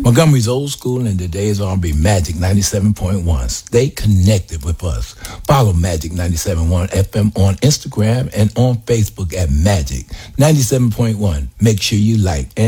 Montgomery's old school and today's R&B. Magic 97.1. Stay connected with us. Follow Magic 97.1 FM on Instagram and on Facebook at Magic 97.1. Make sure you like and